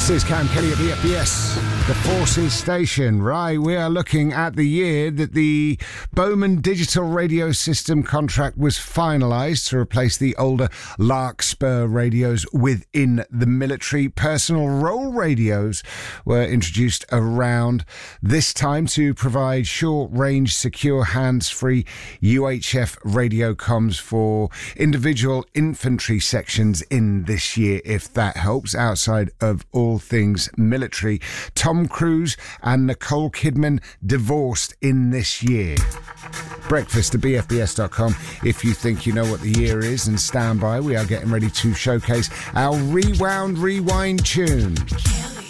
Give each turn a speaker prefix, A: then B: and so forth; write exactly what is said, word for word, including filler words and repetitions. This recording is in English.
A: This is Cam Kelly at the F B S, the Forces Station. Right, we are looking at the year that the Bowman Digital Radio System contract was finalised to replace the older Larkspur radios within the military. Personal role radios were introduced around this time to provide short-range, secure, hands-free U H F radio comms for individual infantry sections in this year, if that helps, outside of all things military. Tom Cruise and Nicole Kidman divorced in this year. Breakfast at b f b s dot com if you think you know what the year is, and stand by, we are getting ready to showcase our Rewound Rewind tune.